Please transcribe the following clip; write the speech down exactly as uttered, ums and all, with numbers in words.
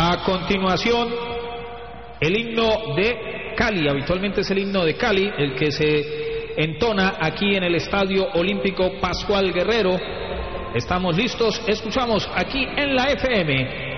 A continuación, el himno de Cali. Habitualmente es el himno de Cali el que se entona aquí en el Estadio Olímpico Pascual Guerrero. Estamos listos, escuchamos aquí en la F M